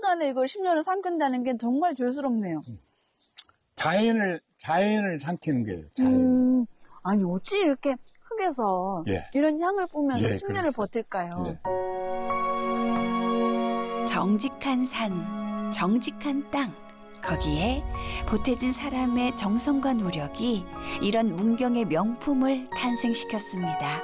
안에 이걸 10년을 삼킨다는 게 정말 죄스럽네요. 자연을 삼키는 거예요. 자연. 아니 어찌 이렇게 흙에서 예. 이런 향을 뿜면서 예, 10년을 버틸까요? 예. 정직한 산, 정직한 땅, 거기에 보태진 사람의 정성과 노력이 이런 문경의 명품을 탄생시켰습니다.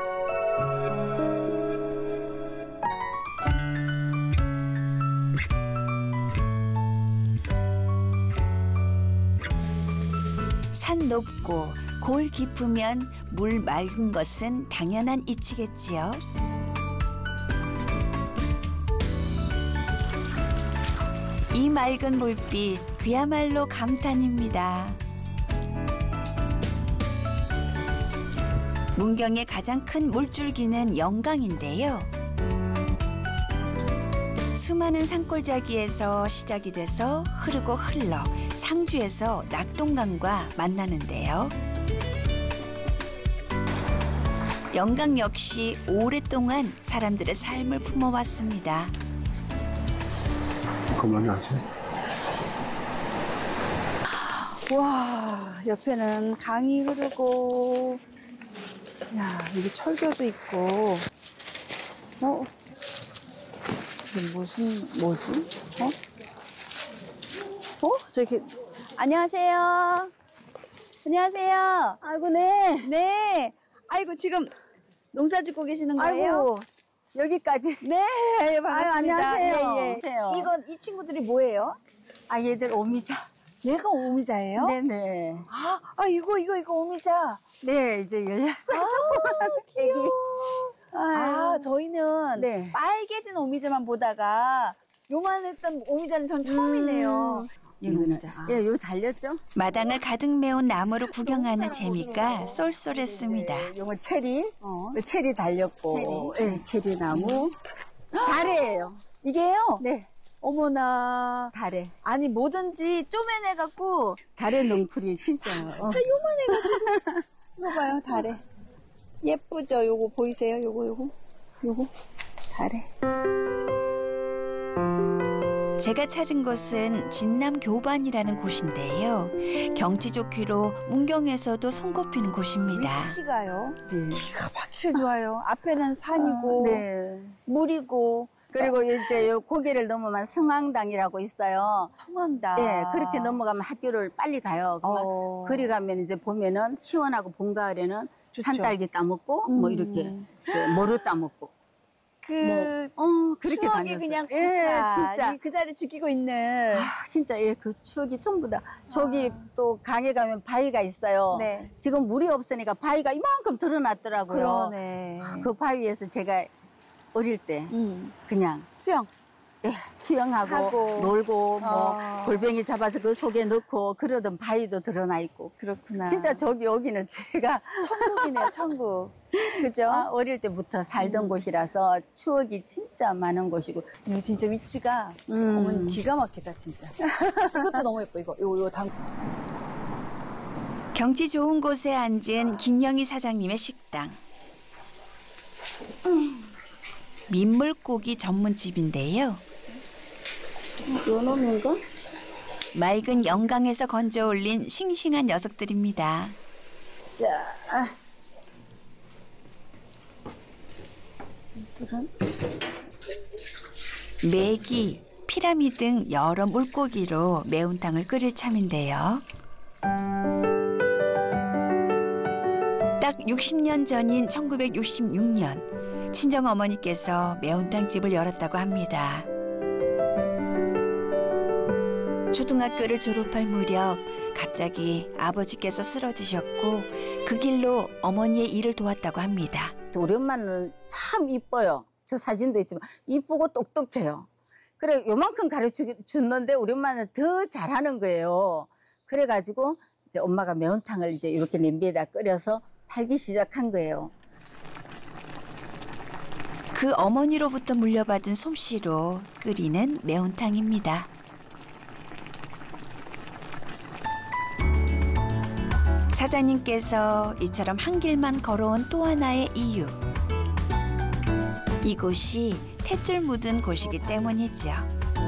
산 높고 골 깊으면 물 맑은 것은 당연한 이치겠지요. 이 맑은 물빛 그야말로 감탄입니다. 문경의 가장 큰 물줄기는 영강인데요. 수많은 산골짜기에서 시작이 돼서 흐르고 흘러 상주에서 낙동강과 만나는데요. 영강 역시 오랫동안 사람들의 삶을 품어왔습니다. 그만하지. 와, 옆에는 강이 흐르고, 야, 여기 철교도 있고, 이게 뭐지? 저기, 안녕하세요. 안녕하세요. 아이고, 네. 네. 아이고, 지금 농사 짓고 계시는 거예요? 아이고, 여기까지. 네, 반갑습니다. 안녕하세요. 예, 예. 이 친구들이 뭐예요? 아, 얘들 오미자. 얘가 오미자예요? 네네. 이거 오미자. 네, 이제 16살 아, 조그만 애기. 저희는 네. 빨개진 오미자만 보다가 요만했던 오미자는 전 처음이네요. 이거는, 예, 요 달렸죠? 마당을 가득 메운 나무를 구경하는 재미가 쏠쏠했습니다. 네, 요거 체리. 체리 달렸고. 체리. 예, 체리 나무. 다래예요. 이게요? 네, 어머나. 다래. 아니, 뭐든지 쪼매내갖고, 다래 능풀이 진짜. 다 요만해가지고. 이거 봐요, 다래. 예쁘죠? 요거 보이세요? 요거. 다래. 제가 찾은 곳은 진남 교반이라는 곳인데요. 경치 좋기로 문경에서도 손꼽히는 곳입니다. 위치가요. 네. 기가 막히게 좋아요. 앞에는 산이고, 네. 물이고, 그리고 이제 요 고개를 넘으면 성황당이라고 있어요. 성황당. 예, 그렇게 넘어가면 학교를 빨리 가요. 그러면 그리 가면 이제 보면은 시원하고 봄 가을에는 좋죠. 산딸기 따먹고 뭐 이렇게 이제 모루 따먹고 그렇게 추억이 다녔어요. 그냥 예, 고스란히 진짜. 그 자리를 지키고 있는. 진짜 예, 그 추억이 전부 다. 저기 또 강에 가면 바위가 있어요. 네. 지금 물이 없으니까 바위가 이만큼 드러났더라고요. 그러네. 그 바위에서 제가 어릴 때 그냥 수영. 예, 수영하고 하고. 놀고 뭐 골뱅이 잡아서 그 속에 넣고 그러던 바위도 드러나 있고. 그렇구나. 진짜 여기는 제가 천국이네요, 천국. 그죠? 어릴 때부터 살던 곳이라서 추억이 진짜 많은 곳이고. 이거 진짜 위치가 어머니 기가 막히다, 진짜. 이것도 너무 예뻐, 요 당. 경치 좋은 곳에 앉은 김영희 사장님의 식당. 민물고기 전문집인데요. 요놈인가? 맑은 영강에서 건져 올린 싱싱한 녀석들입니다. 자, 메기, 피라미 등 여러 물고기로 매운탕을 끓일 참인데요. 딱 60년 전인 1966년 친정어머니께서 매운탕집을 열었다고 합니다. 초등학교를 졸업할 무렵 갑자기 아버지께서 쓰러지셨고 그 길로 어머니의 일을 도왔다고 합니다. 우리 엄마는 참 이뻐요. 저 사진도 있지만 이쁘고 똑똑해요. 그래 요만큼 가르쳐 줬는데 우리 엄마는 더 잘하는 거예요. 그래가지고 이제 엄마가 매운탕을 이제 이렇게 냄비에다 끓여서 팔기 시작한 거예요. 그 어머니로부터 물려받은 솜씨로 끓이는 매운탕입니다. 사장님께서 이처럼 한 길만 걸어온 또 하나의 이유. 이곳이 탯줄 묻은 곳이기 때문이죠.